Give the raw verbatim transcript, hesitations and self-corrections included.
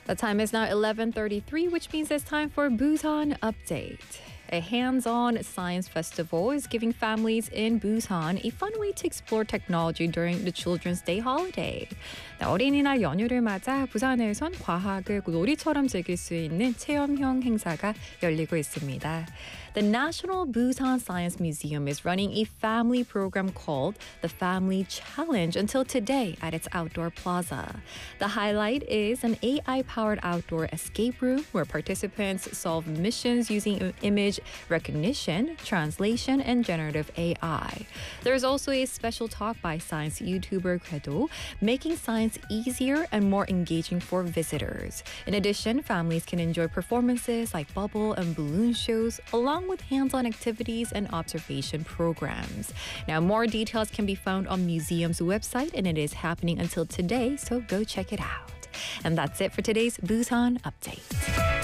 The time is now eleven thirty-three, which means it's time for Busan Update. A hands-on science festival is giving families in Busan a fun way to explore technology during the Children's Day holiday. 어린이날 연휴를 맞아 부산에선 과학을 놀이처럼 즐길 수 있는 체험형 행사가 열리고 있습니다. The National Busan Science Museum is running a family program called the Family Challenge until today at its outdoor plaza. The highlight is an A I-powered outdoor escape room where participants solve missions using image recognition, translation, and generative A I. There's also a special talk by science YouTuber Credo, making science easier and more engaging for visitors. In addition, families can enjoy performances like bubble and balloon shows, along with hands-on activities and observation programs. Now, more details can be found on museum's website, and it is happening until today, so go check it out. And that's it for today's Busan Update.